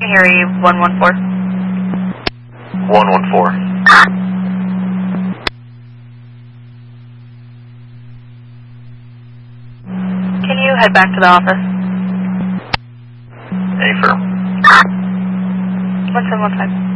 Harry 114. 114. Can you head back to the office? Any firm? 1715.